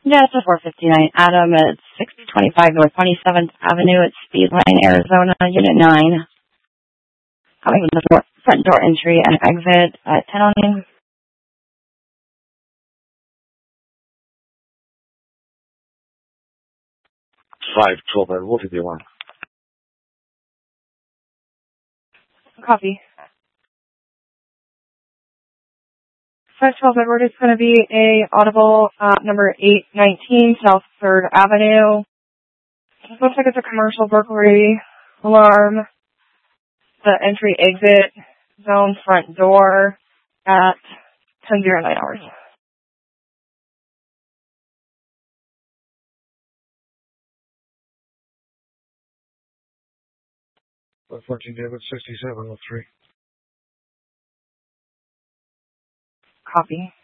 Yeah, it's a 459 Adam. It's 625 North 27th Avenue. It's Speedline, Arizona, Unit 9. Coming from the front door entry and exit at 1009. 512 Edward. What did you want? Coffee. 512 Edward is going to be a audible number 819 South 3rd Avenue. It looks like it's a commercial burglary alarm. The entry exit zone front door at 10:09 hours. 14 David 6703. Copy.